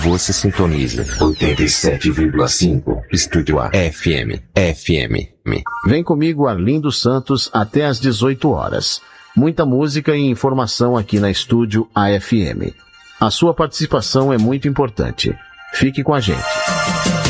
Você sintoniza 87,5 Estúdio A FM. Vem comigo, Arlindo Santos, até às 18 horas. Muita música e informação aqui na Estúdio AFM. A sua participação é muito importante. Fique com a gente.